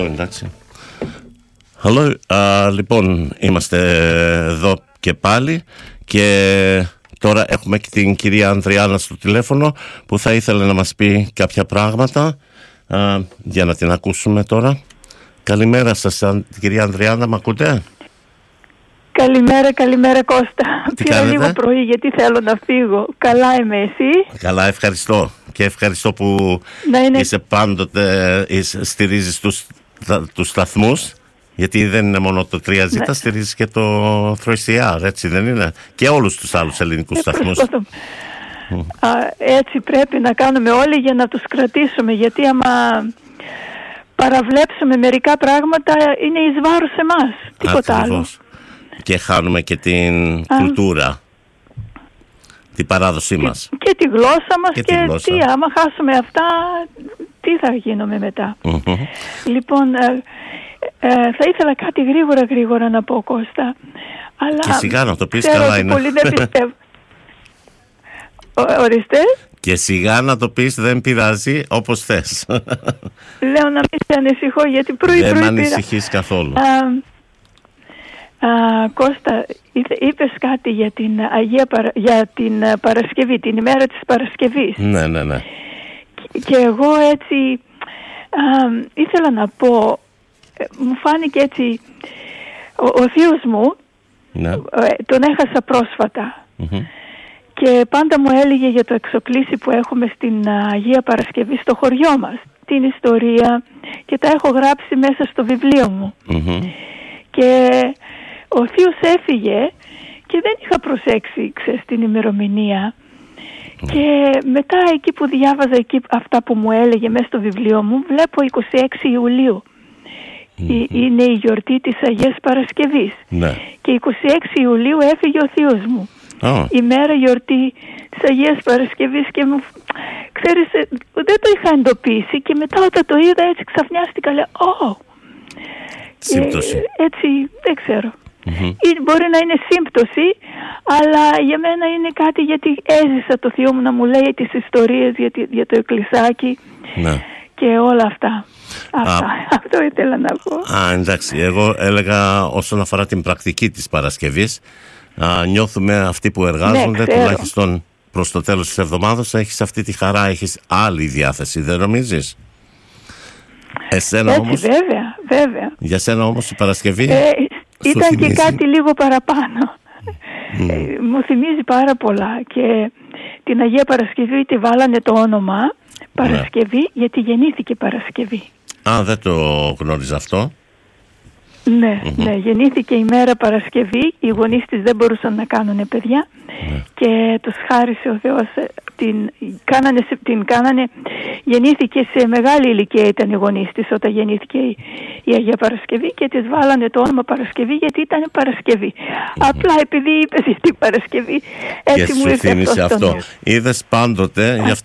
εντάξει. Hello, λοιπόν, είμαστε εδώ και πάλι και τώρα έχουμε και την κυρία Ανδριάννα στο τηλέφωνο που θα ήθελε να μας πει κάποια πράγματα για να την ακούσουμε τώρα. Καλημέρα σας, κυρία Ανδριάννα, μ' ακούτε? Καλημέρα Κώστα. Πήρα λίγο πρωί γιατί θέλω να φύγω. Καλά είμαι, εσύ? Καλά, ευχαριστώ. Και ευχαριστώ που είσαι πάντοτε, στηρίζεις τους σταθμούς. Γιατί δεν είναι μόνο το 3Z, στηρίζεις και το 3CR, έτσι δεν είναι? Και όλους τους άλλους ελληνικούς σταθμούς. Έτσι πρέπει να κάνουμε όλοι για να τους κρατήσουμε. Γιατί άμα παραβλέψουμε μερικά πράγματα είναι εις βάρος εμάς. Τίποτα άλλο. Και χάνουμε και την κουλτούρα, την παράδοσή μας. Και τη γλώσσα μας και τι, άμα χάσουμε αυτά, τι θα γίνουμε μετά. Λοιπόν, θα ήθελα κάτι γρήγορα να πω, Κώστα. Αλλά και σιγά να το πεις, καλά είναι. Πολύ δεν πιστεύω. Ορίστε. Και σιγά να το πεις, δεν πειράζει, όπως θες. Λέω να μην σε ανησυχώ γιατί πρωί δεν με ανησυχείς καθόλου. Κώστα, είπες κάτι για την Παρασκευή, την ημέρα της Παρασκευής. Ναι. Και εγώ έτσι ήθελα να πω, μου φάνηκε έτσι, ο θείος μου, τον έχασα πρόσφατα. Και πάντα μου έλεγε για το εξοκλήσι που έχουμε στην Αγία Παρασκευή στο χωριό μας, την ιστορία, και τα έχω γράψει μέσα στο βιβλίο μου. Και ο θείος έφυγε και δεν είχα προσέξει, την ημερομηνία. Και μετά εκεί που διάβαζα αυτά που μου έλεγε μέσα στο βιβλίο μου, βλέπω 26 Ιουλίου. Είναι η γιορτή της Αγίας Παρασκευής. Και 26 Ιουλίου έφυγε ο θείος μου. Η μέρα γιορτή της Αγίας Παρασκευής και μου, ξέρεις, δεν το είχα εντοπίσει και μετά όταν το είδα έτσι ξαφνιάστηκα, λέω σύμπτωση. Έτσι δεν ξέρω. Μπορεί να είναι σύμπτωση, αλλά για μένα είναι κάτι γιατί έζησα το θείο μου να μου λέει τις ιστορίες για το εκκλησάκι και όλα αυτά. Αυτό ήθελα να πω. Εντάξει, εγώ έλεγα όσον αφορά την πρακτική της Παρασκευής, νιώθουμε αυτοί που εργάζονται, τουλάχιστον προς το τέλος της εβδομάδας, έχεις αυτή τη χαρά, έχεις άλλη διάθεση, δεν νομίζεις? Εσένα έτσι, όμως, βέβαια. Για σένα όμως η Παρασκευή ήταν θυμίζει και κάτι λίγο παραπάνω. Μου θυμίζει πάρα πολλά και την Αγία Παρασκευή τη βάλανε το όνομα Παρασκευή γιατί γεννήθηκε Παρασκευή. Δεν το γνώριζα αυτό. Ναι, γεννήθηκε η μέρα Παρασκευή, οι γονείς της δεν μπορούσαν να κάνουν παιδιά και τους χάρισε ο Θεός, την κάνανε, γεννήθηκε σε μεγάλη ηλικία, ήταν οι γονείς της όταν γεννήθηκε η Αγία Παρασκευή και της βάλανε το όνομα Παρασκευή γιατί ήταν Παρασκευή. Απλά επειδή είπες για την Παρασκευή, έτσι και μου ήρθε αυτό. Είδες πάντοτε, γι'